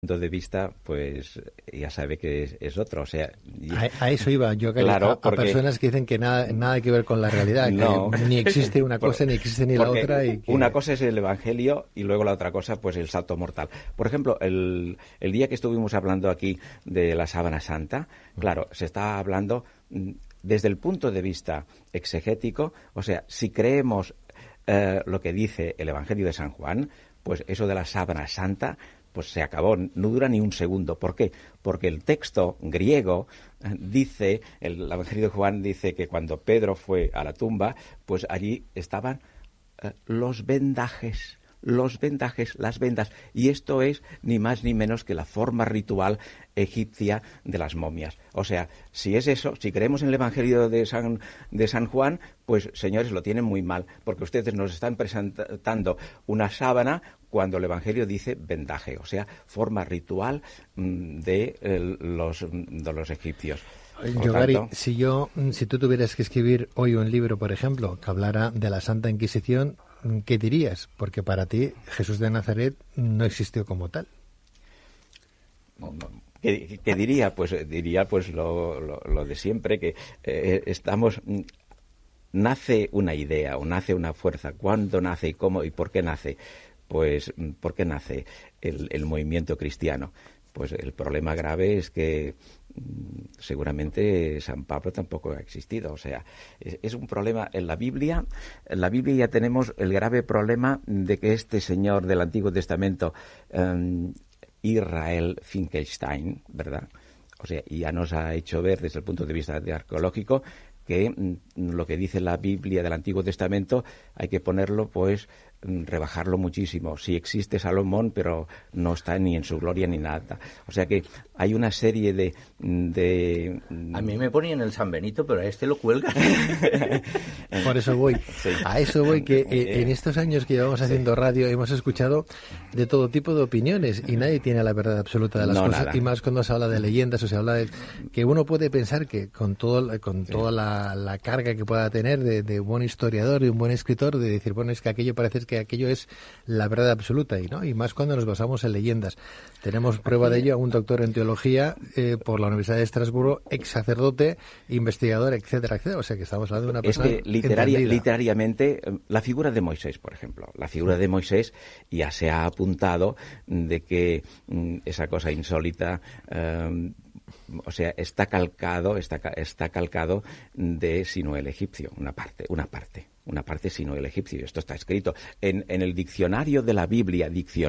punto de vista, pues ya sabe que es otro. O sea, a eso iba yo, claro, a personas que dicen que nada que ver con la realidad, no, que ni existe una cosa ni existe ni la otra. Y que... Una cosa es el Evangelio y luego la otra cosa, pues el salto mortal. Por ejemplo, el día que estuvimos hablando aquí de la sábana santa, claro, se está hablando desde el punto de vista exegético, o sea, si creemos lo que dice el Evangelio de San Juan, pues eso de la sábana santa pues se acabó, no dura ni un segundo. ¿Por qué? Porque el texto griego dice, el Evangelio de Juan dice que cuando Pedro fue a la tumba, pues allí estaban los vendajes, las vendas. Y esto es ni más ni menos que la forma ritual egipcia de las momias. O sea, si es eso, si creemos en el Evangelio de San Juan, pues señores, lo tienen muy mal, porque ustedes nos están presentando una sábana cuando el Evangelio dice vendaje, o sea, forma ritual de los egipcios. Yogari, si tú tuvieras que escribir hoy un libro, por ejemplo, que hablara de la Santa Inquisición, ¿qué dirías? Porque para ti Jesús de Nazaret no existió como tal. ¿Qué diría? Pues diría pues lo de siempre, que nace una idea o nace una fuerza. ¿Cuándo nace y cómo y por qué nace? Pues ¿por qué nace el movimiento cristiano? Pues el problema grave es que seguramente San Pablo tampoco ha existido. O sea, es un problema en la Biblia. En la Biblia ya tenemos el grave problema de que este señor del Antiguo Testamento, Israel Finkelstein, ¿verdad? O sea, ya nos ha hecho ver desde el punto de vista arqueológico que lo que dice la Biblia del Antiguo Testamento hay que ponerlo, pues, rebajarlo muchísimo. Sí existe Salomón, pero no está ni en su gloria ni nada. O sea que hay una serie de... A mí me ponían el San Benito, pero a este lo cuelgan. Por eso voy. Sí. A eso voy, que en estos años que llevamos haciendo radio hemos escuchado de todo tipo de opiniones y nadie tiene la verdad absoluta de las cosas. Nada. Y más cuando se habla de leyendas o se habla de... que uno puede pensar que con toda la carga que pueda tener de buen historiador y un buen escritor, de decir, bueno, es que aquello parece que aquello es la verdad absoluta, y más cuando nos basamos en leyendas. Tenemos prueba de ello a un doctor en teología por la Universidad de Estrasburgo, ex sacerdote, investigador, etcétera, etcétera. O sea que estamos hablando de una persona literariamente, la figura de Moisés, por ejemplo, la figura de Moisés ya se ha apuntado de que esa cosa insólita, o sea, está calcado de Sino el egipcio, una parte Sino el egipcio. Esto está escrito en el diccionario de la Biblia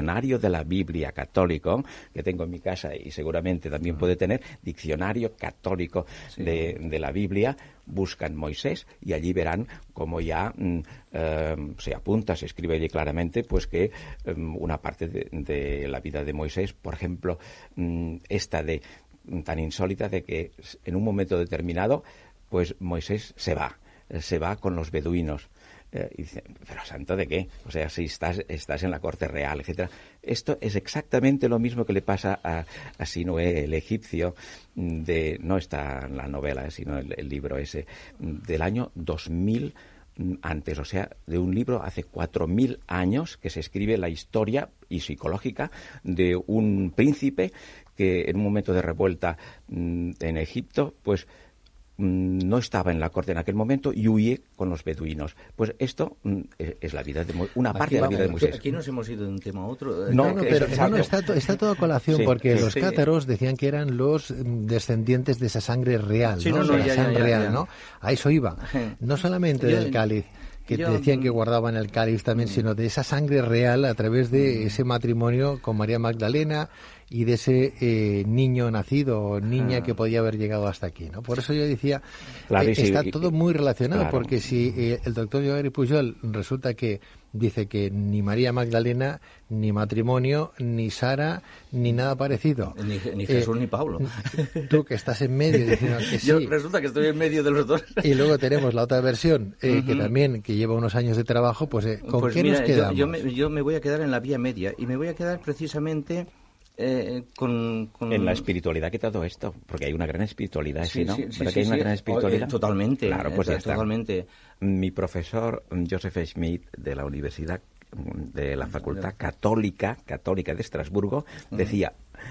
católico, que tengo en mi casa y seguramente también puede tener, diccionario católico de la Biblia. Buscan Moisés y allí verán cómo ya se apunta, se escribe allí claramente, pues que una parte de la vida de Moisés, por ejemplo, esta tan insólita de que en un momento determinado, pues Moisés se va con los beduinos. Y dice, ¿pero santo de qué? O sea, si estás en la corte real, etcétera. Esto es exactamente lo mismo que le pasa a Sinoé, el egipcio, no está en la novela, sino el libro ese, del año 2000 antes, o sea, de un libro hace 4.000 años que se escribe la historia y psicológica de un príncipe que en un momento de revuelta en Egipto, pues no estaba en la corte en aquel momento y huye con los beduinos. Pues esto es la vida de una parte de la vida de Moisés. Aquí nos hemos ido de un tema a otro. Está todo a colación, porque los cátaros decían que eran los descendientes de esa sangre real, ¿no? A eso iba. No solamente del cáliz, que decían que guardaban el cáliz también, sino de esa sangre real a través de ese matrimonio con María Magdalena y de ese niño nacido o niña que podía haber llegado hasta aquí, ¿no? Por eso yo decía, está todo muy relacionado, porque si el doctor Yogari Pujol resulta que dice que ni María Magdalena, ni matrimonio, ni Sara, ni nada parecido. Ni Jesús ni Pablo. Tú que estás en medio diciendo que sí. Yo resulta que estoy en medio de los dos. Y luego tenemos la otra versión, que también, que lleva unos años de trabajo, pues ¿con qué nos quedamos? Yo me voy a quedar en la vía media, y me voy a quedar precisamente... con en la espiritualidad que todo esto, porque hay una gran espiritualidad, ¿no? ¿Verdad que hay una gran espiritualidad? Totalmente. Claro, pues ya está. Totalmente. Mi profesor Joseph Schmidt de la Universidad de la Facultad Católica de Estrasburgo, decía: